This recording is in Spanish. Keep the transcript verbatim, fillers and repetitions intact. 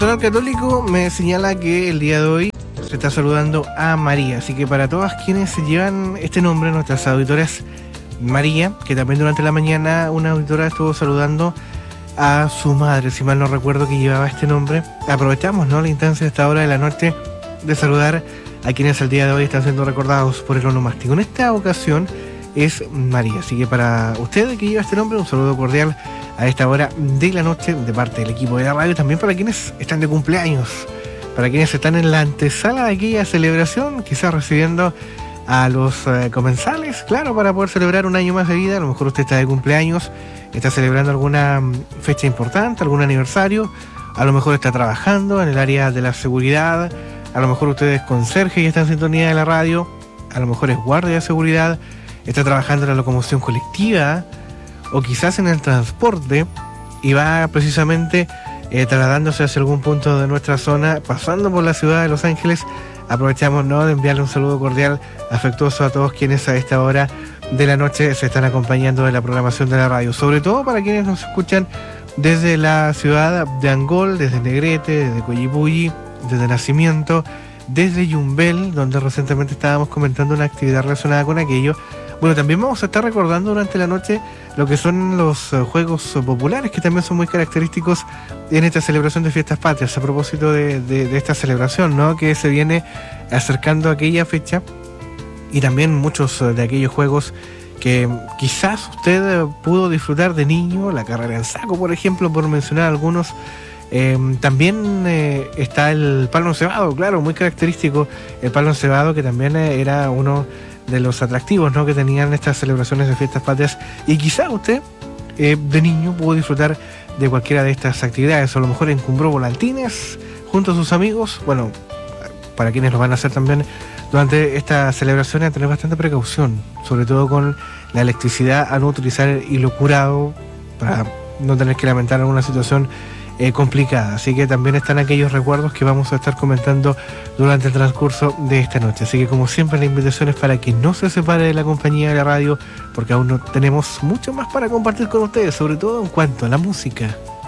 El católico me señala que el día de hoy se está saludando a María, así que para todas quienes llevan este nombre, nuestras auditoras María, que también durante la mañana una auditora estuvo saludando a su madre, si mal no recuerdo, que llevaba este nombre. Aprovechamos, ¿no?, la instancia de esta hora de la noche de saludar a quienes al día de hoy están siendo recordados por el onomástico. En esta ocasión es María, así que para usted que lleva este nombre, un saludo cordial a esta hora de la noche de parte del equipo de la radio, también para quienes están de cumpleaños, para quienes están en la antesala de aquella celebración, quizás recibiendo a los eh, comensales, claro, para poder celebrar un año más de vida. A lo mejor usted está de cumpleaños, está celebrando alguna fecha importante, algún aniversario, a lo mejor está trabajando en el área de la seguridad, a lo mejor usted es conserje y está en sintonía de la radio, a lo mejor es guardia de seguridad, está trabajando en la locomoción colectiva, o quizás en el transporte y va precisamente eh, trasladándose hacia algún punto de nuestra zona, pasando por la ciudad de Los Ángeles. Aprovechamos, ¿no?, de enviarle un saludo cordial, afectuoso a todos quienes a esta hora de la noche se están acompañando de la programación de la radio, sobre todo para quienes nos escuchan desde la ciudad de Angol, desde Negrete, desde Coyipulli, desde Nacimiento, desde Yumbel, donde recientemente estábamos comentando una actividad relacionada con aquello. Bueno, también vamos a estar recordando durante la noche lo que son los uh, juegos populares, que también son muy característicos en esta celebración de Fiestas Patrias, a propósito de, de, de esta celebración, ¿no?, que se viene acercando a aquella fecha, y también muchos uh, de aquellos juegos que quizás usted uh, pudo disfrutar de niño, la carrera en saco, por ejemplo, por mencionar algunos. Eh, también eh, está el palo encebado, claro, muy característico el palo encebado, que también eh, era uno de los atractivos, ¿no?, que tenían estas celebraciones de Fiestas Patrias, y quizá usted eh, de niño pudo disfrutar de cualquiera de estas actividades, o a lo mejor encumbró volantines junto a sus amigos. Bueno, para quienes lo van a hacer también durante esta celebración, a tener bastante precaución, sobre todo con la electricidad, a no utilizar el hilo curado para no tener que lamentar alguna situación Eh, complicada. Así que también están aquellos recuerdos que vamos a estar comentando durante el transcurso de esta noche. Así que, como siempre, la invitación es para que no se separe de la compañía de la radio, porque aún no tenemos mucho más para compartir con ustedes, sobre todo en cuanto a la música.